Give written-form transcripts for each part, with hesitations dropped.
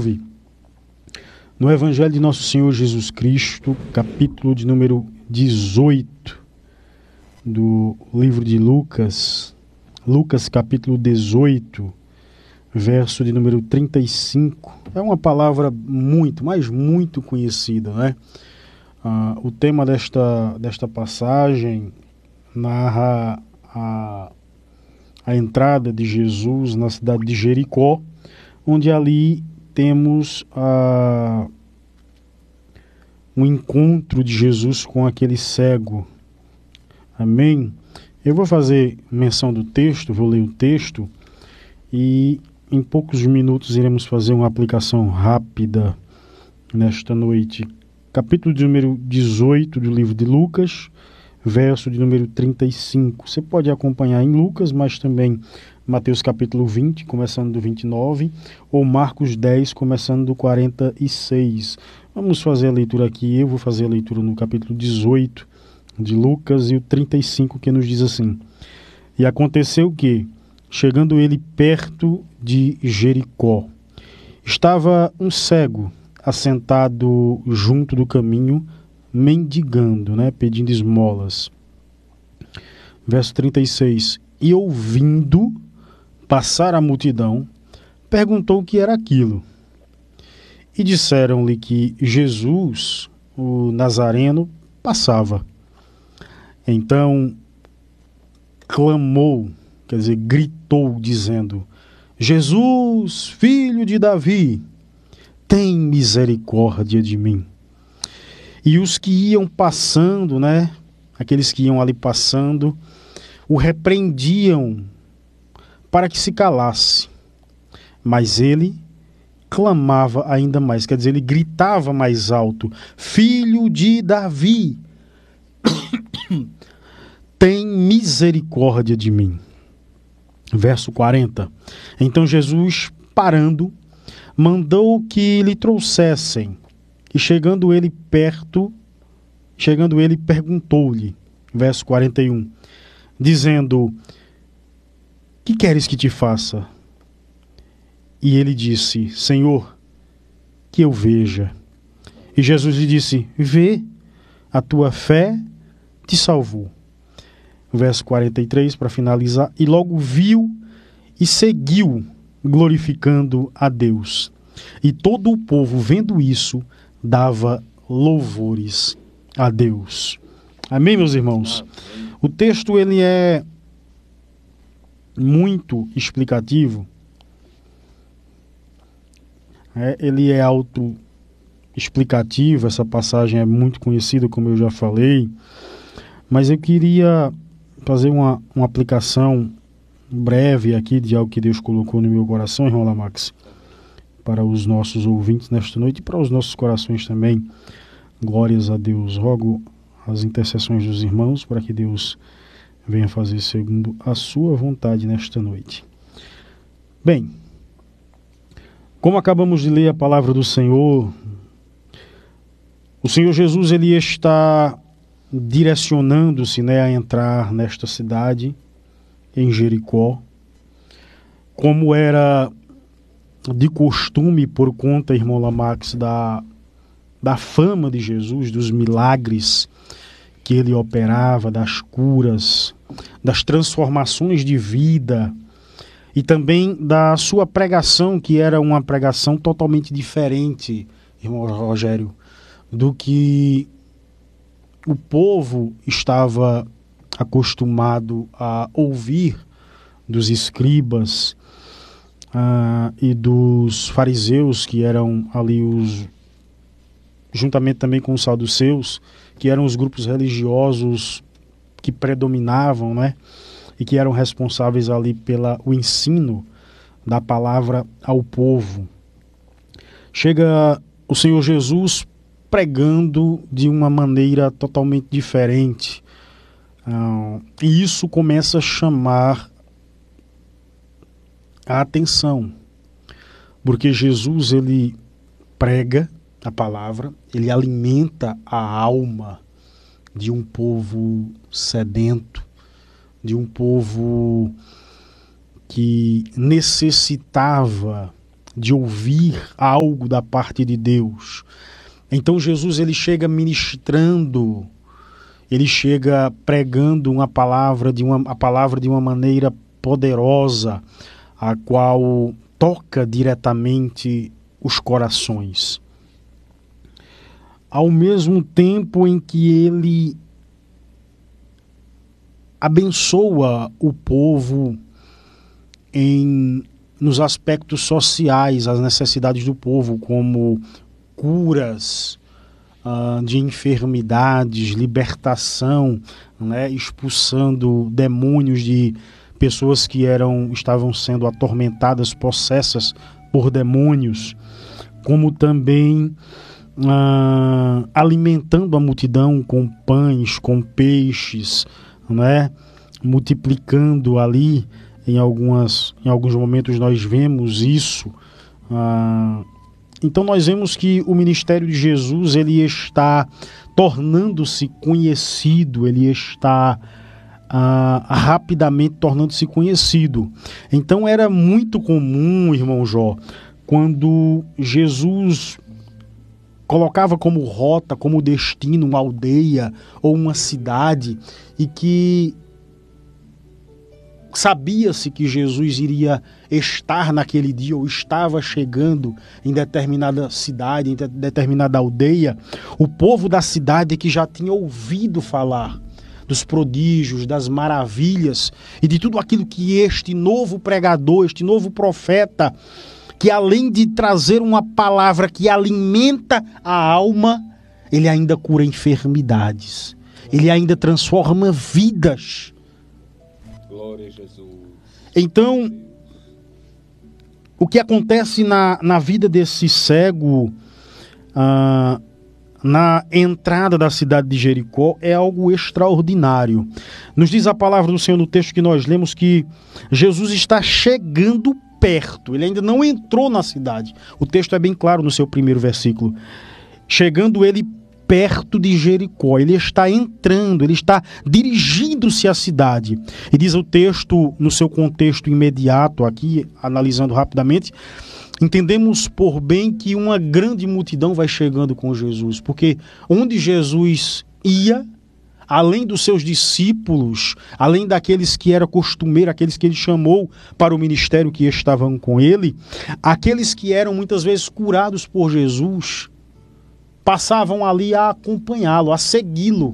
ouve no Evangelho de Nosso Senhor Jesus Cristo, capítulo de número 18 do livro de Lucas, capítulo 18, verso de número 35. É uma palavra muito, mas muito conhecida, né? O tema desta passagem narra a entrada de Jesus na cidade de Jericó, onde ali temos um encontro de Jesus com aquele cego. Amém? Eu vou fazer menção do texto, vou ler o texto e em poucos minutos iremos fazer uma aplicação rápida nesta noite. Capítulo de número 18 do livro de Lucas, verso de número 35. Você pode acompanhar em Lucas, mas também Mateus capítulo 20, começando do 29, ou Marcos 10, começando do 46. Vamos fazer a leitura aqui. Eu vou fazer a leitura no capítulo 18 de Lucas e o 35, que nos diz assim: E aconteceu que, chegando ele perto de Jericó, estava um cego assentado junto do caminho, mendigando, pedindo esmolas. Verso 36. E ouvindo passar a multidão, perguntou o que era aquilo. E disseram-lhe que Jesus, o Nazareno, passava. Então clamou, quer dizer, gritou, dizendo: Jesus, filho de Davi, tem misericórdia de mim. E os que iam passando, aqueles que iam ali passando, o repreendiam para que se calasse. Mas ele clamava ainda mais, quer dizer, ele gritava mais alto: Filho de Davi, tem misericórdia de mim. Verso 40. Então Jesus, parando, mandou que lhe trouxessem. E chegando ele perguntou-lhe, verso 41, dizendo: Que queres que te faça? E ele disse: Senhor, que eu veja. E Jesus lhe disse: Vê, a tua fé te salvou. Verso 43, para finalizar, e logo viu e seguiu, glorificando a Deus. E todo o povo, vendo isso, dava louvores a Deus. Amém, meus irmãos? O texto ele é muito explicativo. Ele é autoexplicativo. Essa passagem é muito conhecida, como eu já falei. Mas eu queria fazer uma aplicação breve aqui de algo que Deus colocou no meu coração, irmão Lamax, para os nossos ouvintes nesta noite e para os nossos corações também. Glórias a Deus. Rogo as intercessões dos irmãos para que Deus venha fazer segundo a sua vontade nesta noite. Bem, como acabamos de ler a palavra do Senhor, o Senhor Jesus ele está direcionando-se a entrar nesta cidade, em Jericó, como era de costume, por conta, irmão Lamax, da fama de Jesus, dos milagres que ele operava, das curas, das transformações de vida e também da sua pregação, que era uma pregação totalmente diferente, irmão Rogério, do que o povo estava acostumado a ouvir dos escribas e dos fariseus, que eram ali juntamente também com os saduceus, que eram os grupos religiosos que predominavam, e que eram responsáveis ali pelo ensino da palavra ao povo. Chega o Senhor Jesus pregando de uma maneira totalmente diferente. E isso começa a chamar a atenção, porque Jesus ele prega a palavra, ele alimenta a alma de um povo sedento, de um povo que necessitava de ouvir algo da parte de Deus. Então Jesus ele chega ministrando, ele chega pregando a palavra de uma maneira poderosa, a qual toca diretamente os corações. Ao mesmo tempo em que ele abençoa o povo nos aspectos sociais, as necessidades do povo, como curas de enfermidades, libertação, né, expulsando demônios de pessoas que estavam sendo atormentadas, possessas por demônios, como também alimentando a multidão com pães, com peixes, né, multiplicando ali. Em alguns momentos nós vemos isso. Então nós vemos que o ministério de Jesus ele está tornando-se conhecido, ele está rapidamente tornando-se conhecido. Então era muito comum, irmão Jó, quando Jesus colocava como rota, como destino uma aldeia ou uma cidade, e que sabia-se que Jesus iria estar naquele dia ou estava chegando em determinada cidade, em determinada aldeia, o povo da cidade que já tinha ouvido falar dos prodígios, das maravilhas e de tudo aquilo que este novo pregador, este novo profeta, que além de trazer uma palavra que alimenta a alma, ele ainda cura enfermidades, ele ainda transforma vidas. Glória a Jesus. Então, o que acontece na vida desse cego, na entrada da cidade de Jericó, é algo extraordinário. Nos diz a palavra do Senhor no texto que nós lemos que Jesus está chegando perto, ele ainda não entrou na cidade. O texto é bem claro no seu primeiro versículo. Chegando ele perto de Jericó, ele está entrando, ele está dirigindo-se à cidade. E diz o texto, no seu contexto imediato, aqui, analisando rapidamente, entendemos por bem que uma grande multidão vai chegando com Jesus, porque onde Jesus ia, além dos seus discípulos, além daqueles que era costumeiro, aqueles que ele chamou para o ministério que estavam com ele, aqueles que eram muitas vezes curados por Jesus, passavam ali a acompanhá-lo, a segui-lo,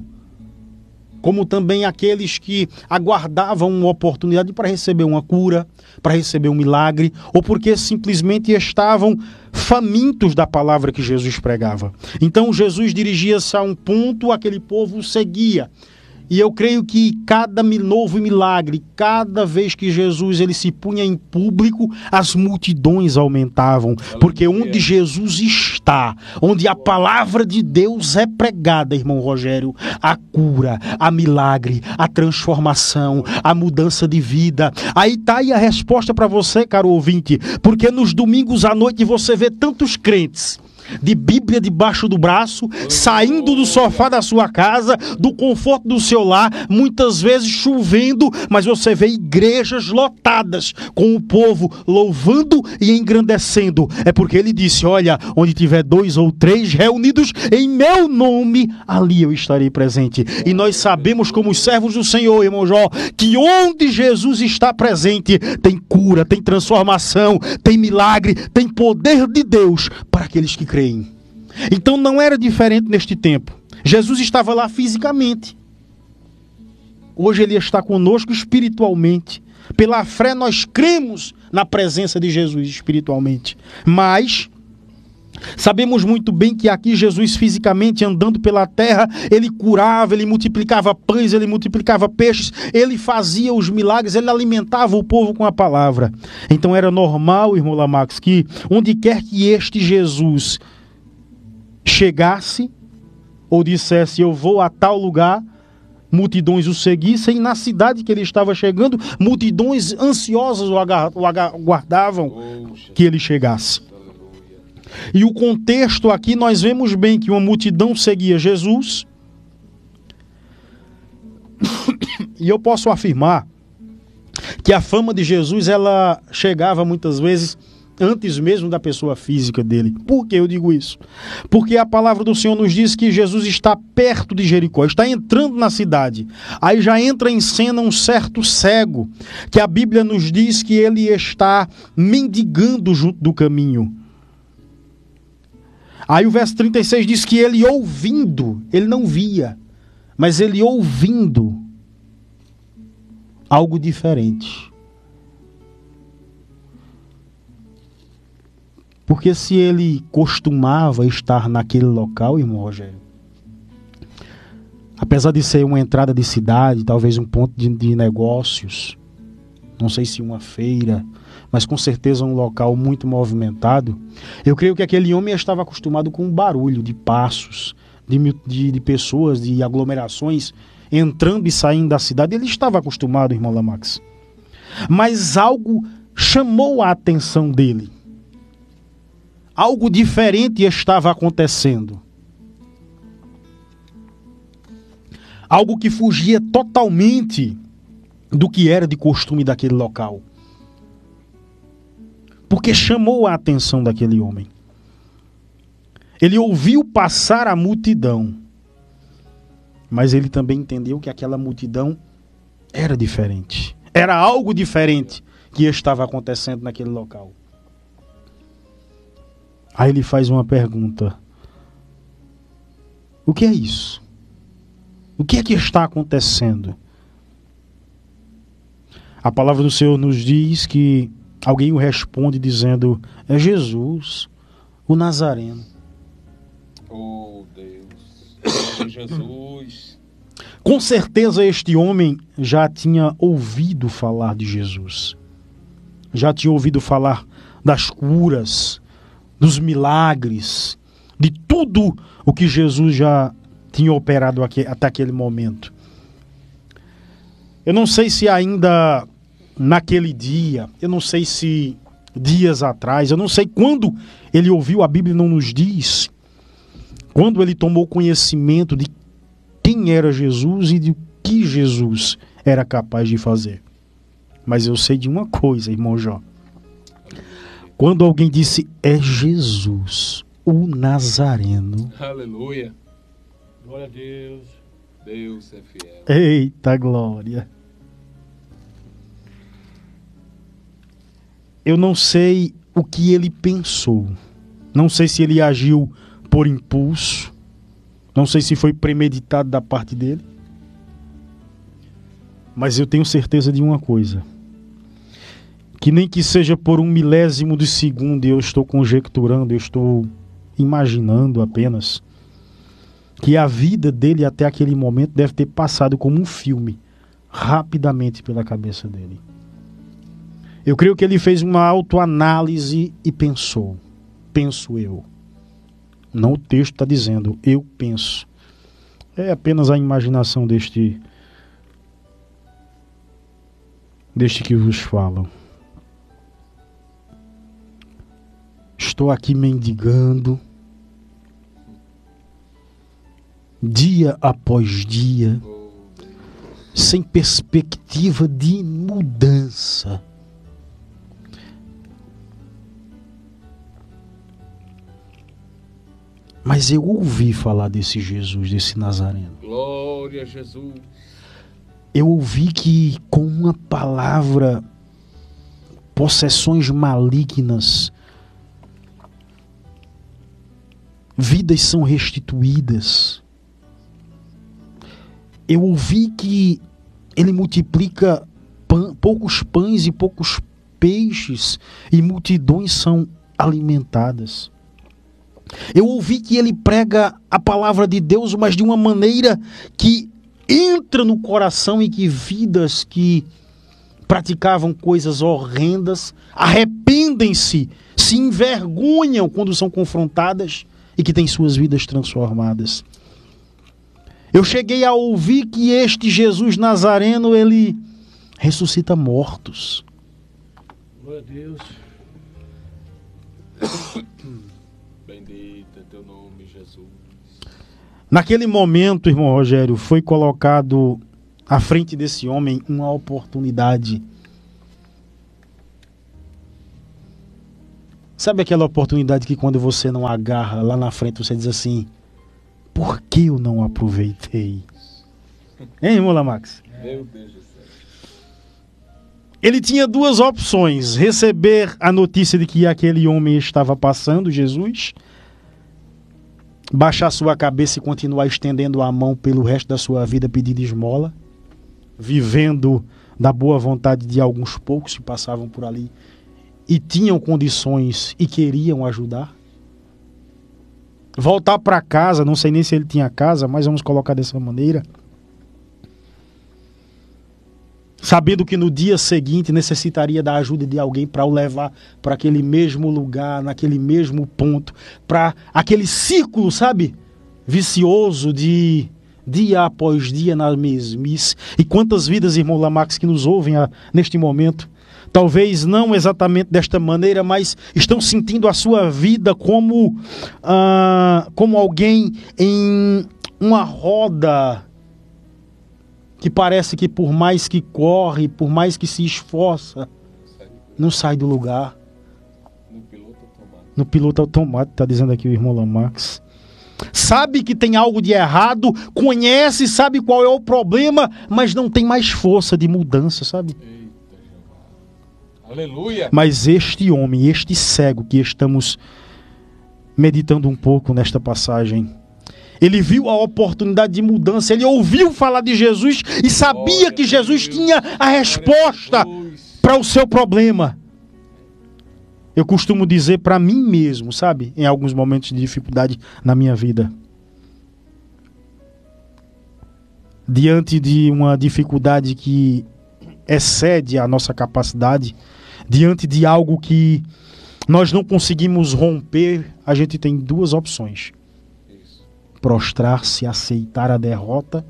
como também aqueles que aguardavam uma oportunidade para receber uma cura, para receber um milagre, ou porque simplesmente estavam famintos da palavra que Jesus pregava. Então Jesus dirigia-se a um ponto, aquele povo o seguia. E eu creio que cada novo milagre, cada vez que Jesus ele se punha em público, as multidões aumentavam. Porque onde Jesus está, onde a palavra de Deus é pregada, irmão Rogério, a cura, a milagre, a transformação, a mudança de vida. Aí está aí a resposta para você, caro ouvinte. Porque nos domingos à noite você vê tantos crentes de Bíblia debaixo do braço, saindo do sofá da sua casa, do conforto do seu lar, muitas vezes chovendo, mas você vê igrejas lotadas, com o povo louvando e engrandecendo. É porque ele disse, olha, onde tiver 2 ou 3 reunidos em meu nome, ali eu estarei presente. E nós sabemos como os servos do Senhor, irmão Jó, que onde Jesus está presente, tem cura, tem transformação, tem milagre, tem poder de Deus para aqueles que creem. Então não era diferente neste tempo. Jesus estava lá fisicamente. Hoje ele está conosco espiritualmente. Pela fé nós cremos na presença de Jesus espiritualmente. Mas sabemos muito bem que aqui Jesus fisicamente andando pela terra, ele curava, ele multiplicava pães, ele multiplicava peixes, ele fazia os milagres, ele alimentava o povo com a palavra. Então era normal, irmão Lamax, que onde quer que este Jesus chegasse ou dissesse eu vou a tal lugar, multidões o seguissem, e na cidade que ele estava chegando, multidões ansiosas o aguardavam que ele chegasse. E o contexto aqui nós vemos bem que uma multidão seguia Jesus. E eu posso afirmar que a fama de Jesus ela chegava muitas vezes antes mesmo da pessoa física dele. Por que eu digo isso? Porque a palavra do Senhor nos diz que Jesus está perto de Jericó, está entrando na cidade. Aí já entra em cena um certo cego, que a Bíblia nos diz que ele está mendigando junto do caminho. Aí o verso 36 diz que ele ouvindo, ele não via, mas ele ouvindo algo diferente. Porque se ele costumava estar naquele local, irmão Rogério, apesar de ser uma entrada de cidade, talvez um ponto de negócios, não sei se uma feira, mas com certeza um local muito movimentado, eu creio que aquele homem estava acostumado com o barulho de passos, de pessoas, de aglomerações entrando e saindo da cidade. Ele estava acostumado, irmão Lamax. Mas algo chamou a atenção dele. Algo diferente estava acontecendo. Algo que fugia totalmente do que era de costume daquele local. Porque chamou a atenção daquele homem. Ele ouviu passar a multidão, mas ele também entendeu que aquela multidão era diferente. Era algo diferente que estava acontecendo naquele local. Aí ele faz uma pergunta: o que é isso? O que é que está acontecendo? A palavra do Senhor nos diz que alguém o responde dizendo: é Jesus, o Nazareno. Oh, Deus. É Jesus. Com certeza este homem já tinha ouvido falar de Jesus. Já tinha ouvido falar das curas, dos milagres, de tudo o que Jesus já tinha operado até aquele momento. Eu não sei se ainda naquele dia, eu não sei se dias atrás, eu não sei quando ele ouviu, a Bíblia não nos diz, quando ele tomou conhecimento de quem era Jesus e de que Jesus era capaz de fazer. Mas eu sei de uma coisa, irmão Jó. Quando alguém disse, é Jesus, o Nazareno. Aleluia. Glória a Deus. Deus é fiel. Eita glória. Eu não sei o que ele pensou. Não sei se ele agiu por impulso. Não sei se foi premeditado da parte dele. Mas eu tenho certeza de uma coisa. Que nem que seja por 1/1000 de segundo, eu estou conjecturando, eu estou imaginando apenas, que a vida dele até aquele momento deve ter passado como um filme, rapidamente pela cabeça dele. Eu creio que ele fez uma autoanálise e pensou. Penso eu. Não o texto está dizendo, eu penso. É apenas a imaginação deste que vos falo. Estou aqui mendigando, dia após dia, sem perspectiva de mudança. Mas eu ouvi falar desse Jesus, desse Nazareno. Glória a Jesus. Eu ouvi que com uma palavra, possessões malignas, vidas são restituídas. Eu ouvi que ele multiplica poucos pães e poucos peixes e multidões são alimentadas. Eu ouvi que ele prega a palavra de Deus, mas de uma maneira que entra no coração e que vidas que praticavam coisas horrendas arrependem-se, se envergonham quando são confrontadas e que têm suas vidas transformadas. Eu cheguei a ouvir que este Jesus Nazareno, ele ressuscita mortos. Glória a Deus. Bendito é teu nome, Jesus. Naquele momento, irmão Rogério, foi colocado à frente desse homem uma oportunidade Sabe aquela oportunidade que quando você não agarra lá na frente, você diz assim, por que eu não aproveitei? Hein, irmão Lamax? Meu Deus do céu. Ele tinha duas opções, receber a notícia de que aquele homem estava passando, Jesus, baixar sua cabeça e continuar estendendo a mão pelo resto da sua vida pedindo esmola, vivendo da boa vontade de alguns poucos que passavam por ali e tinham condições e queriam ajudar. Voltar para casa, não sei nem se ele tinha casa, mas vamos colocar dessa maneira, sabendo que no dia seguinte necessitaria da ajuda de alguém para o levar para aquele mesmo lugar, naquele mesmo ponto, para aquele ciclo, sabe, vicioso de dia após dia na mesmice. E quantas vidas, irmão Lamax, que nos ouvem neste momento, talvez não exatamente desta maneira, mas estão sentindo a sua vida como alguém em uma roda que parece que por mais que corre, por mais que se esforça, não sai do lugar. No piloto automático, está dizendo aqui o irmão Lamax. Sabe que tem algo de errado, conhece, sabe qual é o problema, mas não tem mais força de mudança, sabe? Aleluia! Mas este homem, este cego que estamos meditando um pouco nesta passagem, ele viu a oportunidade de mudança, ele ouviu falar de Jesus e sabia que Jesus tinha a resposta para o seu problema. Eu costumo dizer para mim mesmo, sabe, em alguns momentos de dificuldade na minha vida, diante de uma dificuldade que excede a nossa capacidade, diante de algo que nós não conseguimos romper, a gente tem duas opções: prostrar-se, aceitar a derrota,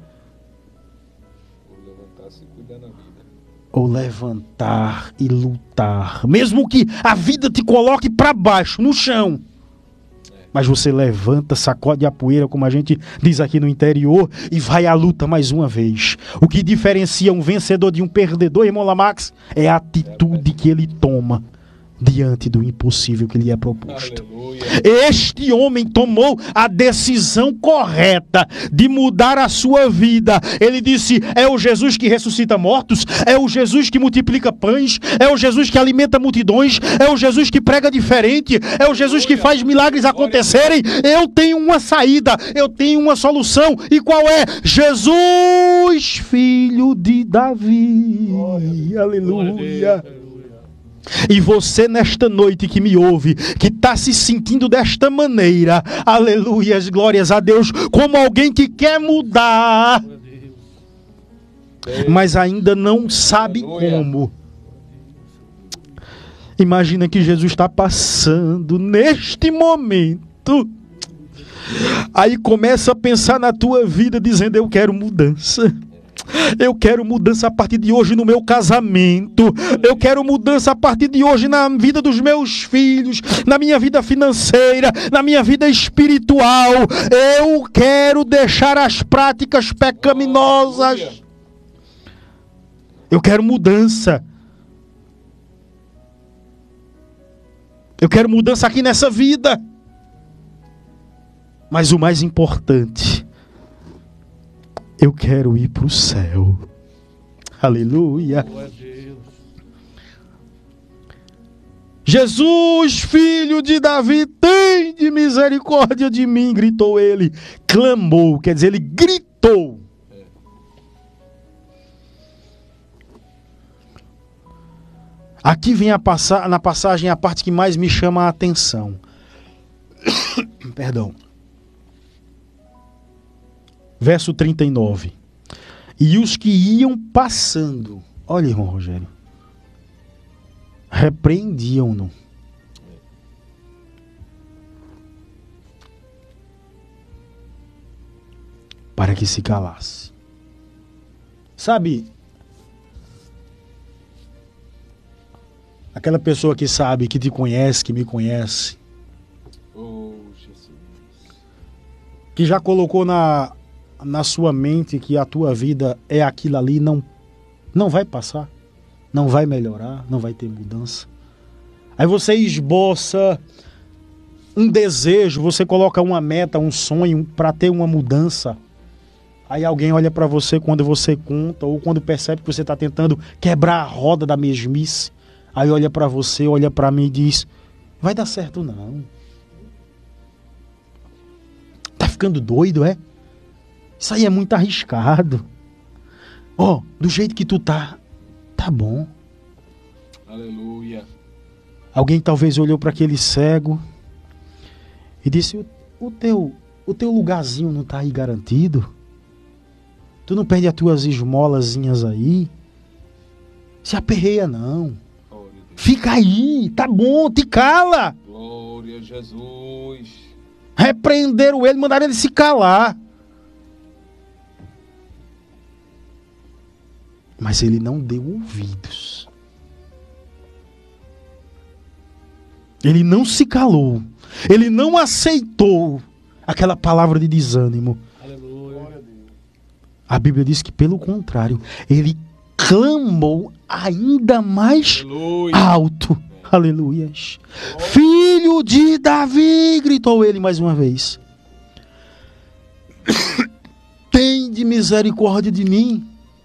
ou levantar e lutar, mesmo que a vida te coloque para baixo, no chão, mas você levanta, sacode a poeira, como a gente diz aqui no interior, e vai à luta mais uma vez. O que diferencia um vencedor de um perdedor, irmão Lamax, é a atitude que ele toma diante do impossível que lhe é proposto. Aleluia. Este homem tomou a decisão correta de mudar a sua vida. Ele disse: é o Jesus que ressuscita mortos, é o Jesus que multiplica pães, é o Jesus que alimenta multidões, é o Jesus que prega diferente, é o Jesus que faz milagres acontecerem. Eu tenho uma saída, eu tenho uma solução. E qual é? Jesus, filho de Davi. Aleluia. E você nesta noite que me ouve, que está se sentindo desta maneira, aleluias, glórias a Deus, como alguém que quer mudar, mas ainda não sabe como. Imagina que Jesus está passando neste momento, aí começa a pensar na tua vida, dizendo: eu quero mudança. Eu quero mudança a partir de hoje no meu casamento. Eu quero mudança a partir de hoje na vida dos meus filhos, na minha vida financeira, na minha vida espiritual. Eu quero deixar as práticas pecaminosas. Eu quero mudança. Eu quero mudança aqui nessa vida. Mas o mais importante, eu quero ir para o céu. Aleluia. Jesus, filho de Davi, tem de misericórdia de mim, gritou ele. Clamou, quer dizer, ele gritou. Aqui vem na passagem a parte que mais me chama a atenção. Perdão. Verso 39. E os que iam passando, olha, irmão Rogério, repreendiam-no. Para que se calasse. Sabe, aquela pessoa que sabe, que te conhece, que me conhece, que já colocou na sua mente que a tua vida é aquilo ali, não vai passar, não vai melhorar, não vai ter mudança. Aí você esboça um desejo, você coloca uma meta, um sonho para ter uma mudança. Aí alguém olha para você quando você conta, ou quando percebe que você está tentando quebrar a roda da mesmice. Aí olha para você, olha para mim e diz: vai dar certo não. Tá ficando doido, é? Isso aí é muito arriscado. Ó, do jeito que tu tá bom. Aleluia. Alguém talvez olhou para aquele cego e disse: o teu lugarzinho não tá aí garantido? Tu não perde as tuas esmolazinhas aí? Se aperreia não. Fica aí, tá bom, te cala. Glória a Jesus. Repreenderam ele, mandaram ele se calar. Mas ele não deu ouvidos. Ele não se calou. Ele não aceitou aquela palavra de desânimo. Aleluia. A Bíblia diz que, pelo contrário, ele clamou ainda mais Aleluia. alto. Aleluias. Filho de Davi, gritou ele mais uma vez. Tende misericórdia de mim.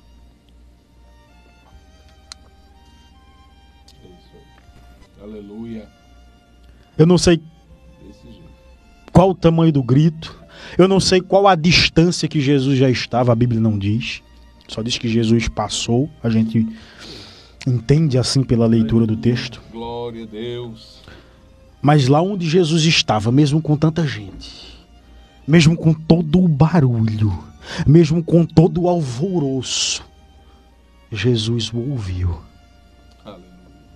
Aleluia. Eu não sei Desse jeito. qual o tamanho do grito. Eu não sei qual a distância que Jesus já estava. A Bíblia não diz. Só diz que Jesus passou. A gente entende assim pela leitura do texto. Glória a Deus. Mas lá onde Jesus estava, mesmo com tanta gente, mesmo com todo o barulho, mesmo com todo o alvoroço, Jesus o ouviu. Aleluia.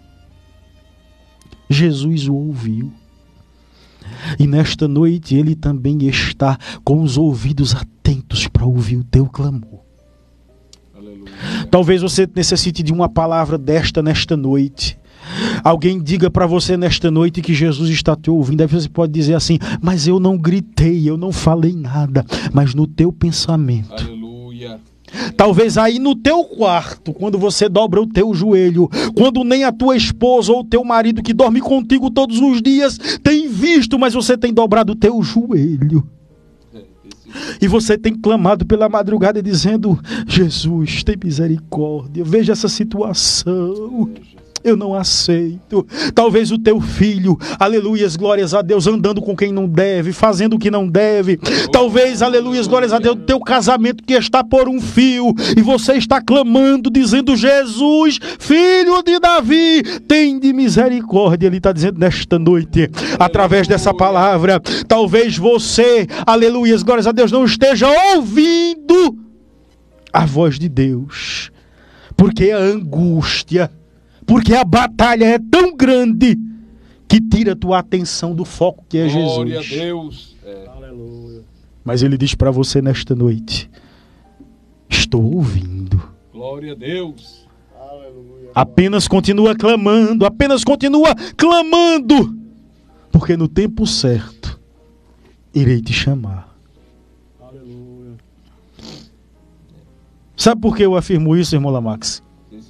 Jesus o ouviu. E nesta noite ele também está com os ouvidos atentos para ouvir o teu clamor. Aleluia. Talvez você necessite de uma palavra desta nesta noite. Alguém diga para você nesta noite que Jesus está te ouvindo. Aí você pode dizer assim: mas eu não gritei, eu não falei nada. Mas no teu pensamento, Aleluia. talvez aí no teu quarto, quando você dobra o teu joelho, quando nem a tua esposa ou o teu marido que dorme contigo todos os dias tem visto, mas você tem dobrado o teu joelho. Desse jeito. E você tem clamado pela madrugada dizendo: Jesus, tem misericórdia, veja essa situação. Eu não aceito. Talvez o teu filho, aleluias, glórias a Deus, andando com quem não deve, fazendo o que não deve. Talvez, aleluias, glórias a Deus, o teu casamento que está por um fio e você está clamando, dizendo: Jesus, filho de Davi, tem de misericórdia. Ele está dizendo nesta noite, através dessa palavra, talvez você, aleluias, glórias a Deus, não esteja ouvindo a voz de Deus, porque a angústia, porque a batalha é tão grande que tira a tua atenção do foco que é Glória a Jesus. Deus. Aleluia. Mas ele diz para você nesta noite: estou ouvindo. Glória a Deus. Aleluia. Apenas continua clamando, porque no tempo certo irei te chamar. Aleluia. Sabe por que eu afirmo isso, irmão Lamax? Desse-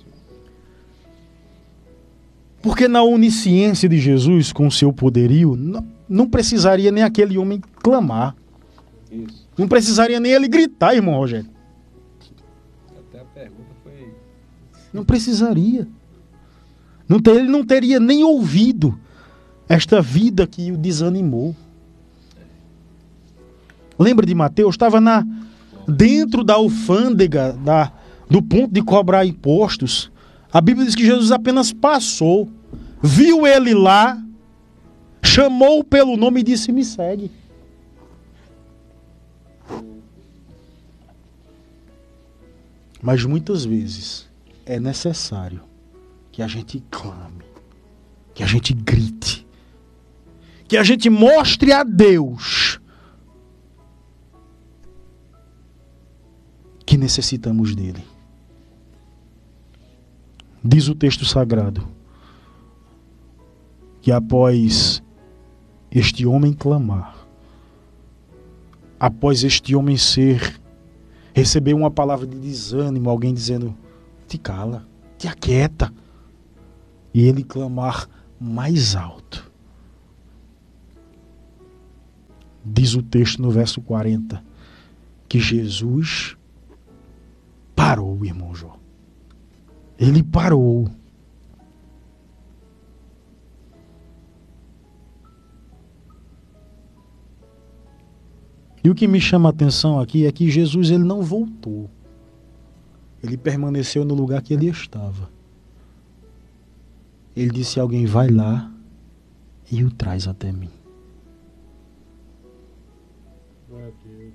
Porque na onisciência de Jesus, com o seu poderio, não precisaria nem aquele homem clamar. Isso. Não precisaria nem ele gritar, irmão Rogério. Até a pergunta foi. Não precisaria. Ele não teria nem ouvido esta vida que o desanimou. Lembra de Mateus? Estava dentro da alfândega, do ponto de cobrar impostos. A Bíblia diz que Jesus apenas passou, viu ele lá, chamou pelo nome e disse: me segue. Mas muitas vezes é necessário que a gente clame, que a gente grite, que a gente mostre a Deus que necessitamos dele. Diz o texto sagrado que após este homem clamar, após este homem receber uma palavra de desânimo, alguém dizendo: te cala, te aquieta, e ele clamar mais alto. Diz o texto no verso 40 que Jesus parou, irmão Jó. Ele parou. E o que me chama a atenção aqui é que Jesus ele não voltou. Ele permaneceu no lugar que ele estava. Ele disse a alguém: vai lá e o traz até mim. Glória a Deus.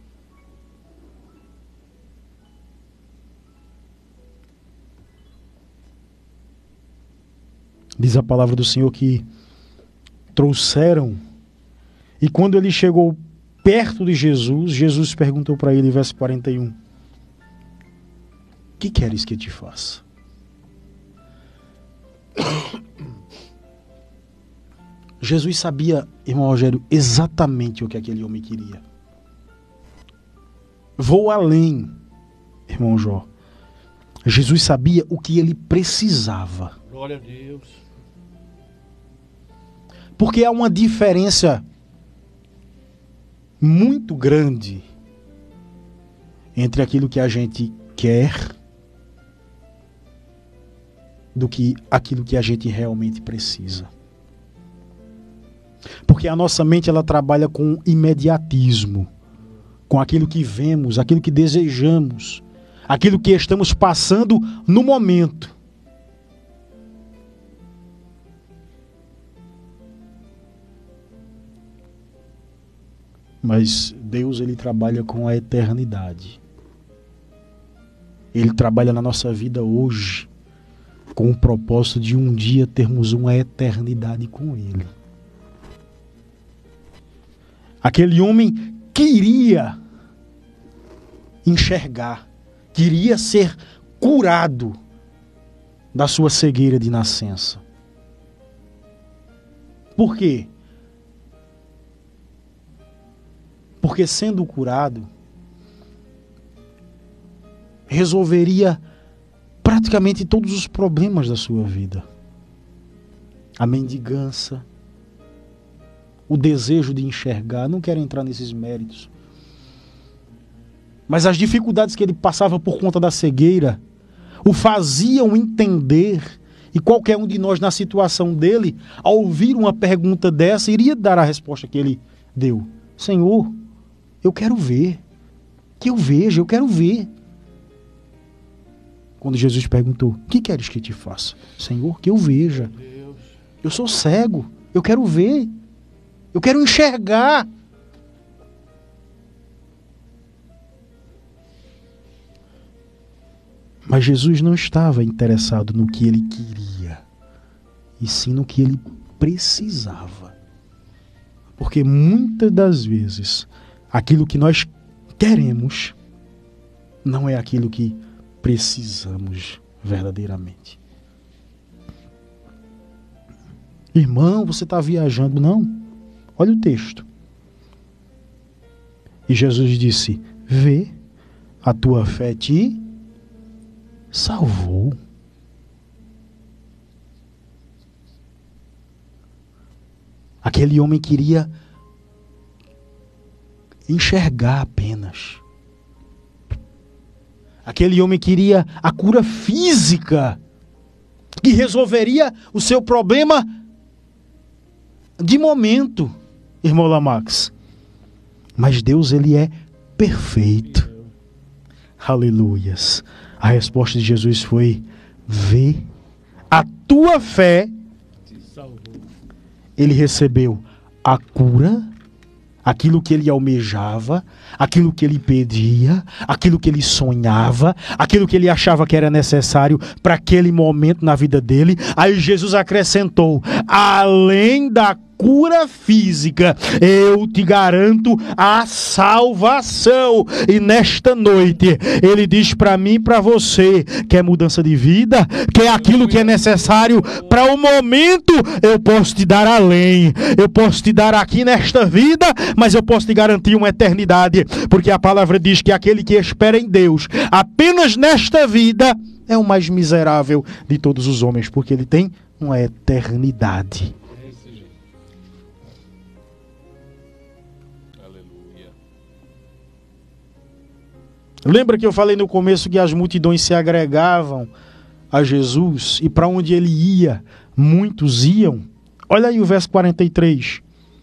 Diz a palavra do Senhor que trouxeram, e quando ele chegou perto de Jesus, Jesus perguntou para ele, verso 41, que queres que te faça? Jesus sabia, irmão Rogério, exatamente o que aquele homem queria. Vou além, irmão Jó. Jesus sabia o que ele precisava. Glória a Deus. Porque há uma diferença muito grande entre aquilo que a gente quer do que aquilo que a gente realmente precisa. Porque a nossa mente ela trabalha com imediatismo, com aquilo que vemos, aquilo que desejamos, aquilo que estamos passando no momento. Mas Deus ele trabalha com a eternidade. Ele trabalha na nossa vida hoje com o propósito de um dia termos uma eternidade com Ele. Aquele homem queria enxergar, queria ser curado da sua cegueira de nascença. Por quê? Porque sendo curado, resolveria praticamente todos os problemas da sua vida. A mendigança, o desejo de enxergar, não quero entrar nesses méritos. Mas as dificuldades que ele passava por conta da cegueira o faziam entender, e qualquer um de nós na situação dele, ao ouvir uma pergunta dessa, iria dar a resposta que ele deu. Senhor, eu quero ver, que eu veja, eu quero ver. Quando Jesus perguntou, o que queres que te faça? Senhor, que eu veja. Deus. Eu sou cego, eu quero ver, eu quero enxergar. Mas Jesus não estava interessado no que ele queria, e sim no que ele precisava. Porque muitas das vezes, aquilo que nós queremos não é aquilo que precisamos verdadeiramente. Irmão, você está viajando? Não. Olha o texto. E Jesus disse, vê, a tua fé te salvou. Aquele homem queria enxergar apenas. Aquele homem queria a cura física, que resolveria o seu problema de momento, irmão Lamax. Mas Deus, ele é perfeito. Aleluias. A resposta de Jesus foi, vê, a tua fé Salvou. ele recebeu a cura, aquilo que ele almejava, aquilo que ele pedia, aquilo que ele sonhava, aquilo que ele achava que era necessário para aquele momento na vida dele. Aí Jesus acrescentou, além da cura física, eu te garanto a salvação. E nesta noite ele diz para mim e para você, quer mudança de vida, quer aquilo que é necessário para o momento, eu posso te dar além, eu posso te dar aqui nesta vida, mas eu posso te garantir uma eternidade, porque a palavra diz que aquele que espera em Deus apenas nesta vida é o mais miserável de todos os homens, porque ele tem uma eternidade. Esse jeito. Aleluia. Lembra que eu falei no começo que as multidões se agregavam a Jesus e para onde ele ia, muitos iam? Olha aí o verso 43.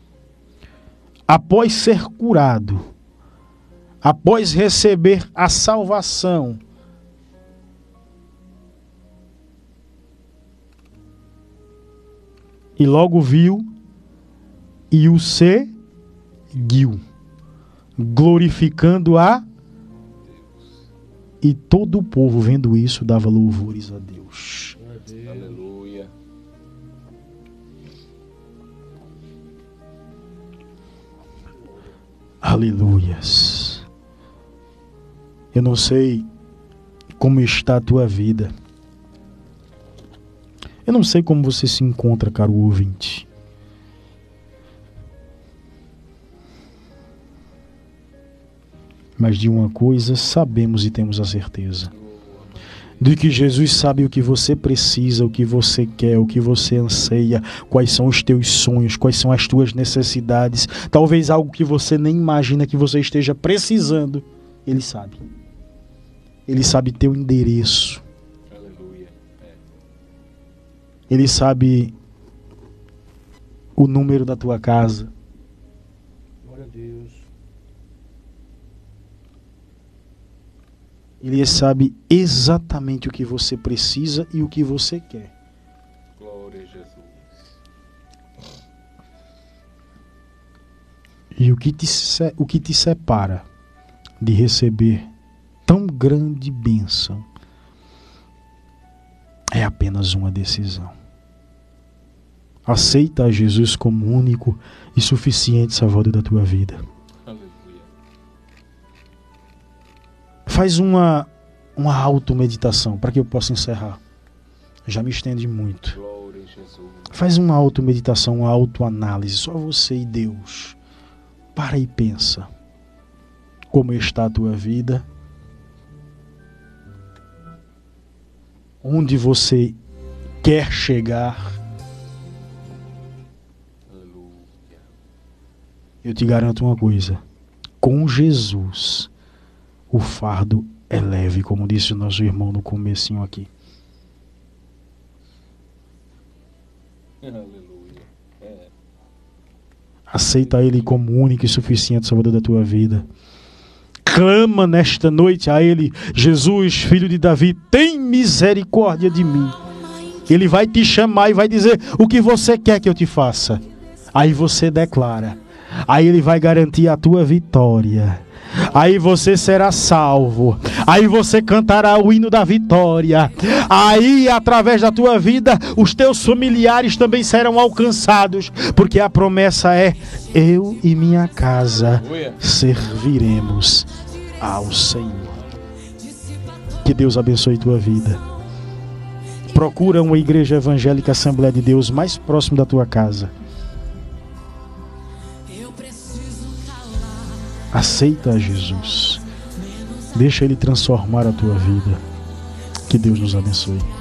Após ser curado, após receber a salvação, e logo viu e o seguiu, glorificando a Deus. E todo o povo, vendo isso, dava louvores a Deus. Aleluia. Aleluias. Eu não sei como está a tua vida. Eu não sei como você se encontra, caro ouvinte. Mas de uma coisa sabemos e temos a certeza. De que Jesus sabe o que você precisa, o que você quer, o que você anseia, quais são os teus sonhos, quais são as tuas necessidades. Talvez algo que você nem imagina que você esteja precisando. Ele sabe. Ele sabe teu endereço. Aleluia. Ele sabe o número da tua casa. Glória a Deus. Ele sabe exatamente o que você precisa e o que você quer. Glória a Jesus. E o que te separa de receber tão grande bênção é apenas uma decisão. Aceita a Jesus como único e suficiente Salvador da tua vida. Aleluia. Faz uma auto-meditação, para que eu possa encerrar. Já me estendi muito. Glória a Jesus. Faz uma auto-meditação, uma auto-análise, só você e Deus. Para e pensa. Como está a tua vida? Onde você quer chegar? Aleluia. Eu te garanto uma coisa. Com Jesus, o fardo é leve, como disse o nosso irmão no comecinho aqui. Aleluia. Aceita Ele como único e suficiente Salvador da tua vida. Clama nesta noite a Ele: Jesus, filho de Davi, tem misericórdia de mim. Ele vai te chamar e vai dizer o que você quer que eu te faça. Aí você declara. Aí Ele vai garantir a tua vitória. Aí você será salvo. Aí você cantará o hino da vitória. Aí, através da tua vida, os teus familiares também serão alcançados, porque a promessa é: eu e minha casa serviremos ao Senhor. Que Deus abençoe tua vida. Procura uma igreja evangélica Assembleia de Deus mais próximo da tua casa. Aceita a Jesus. Deixa Ele transformar a tua vida. Que Deus nos abençoe.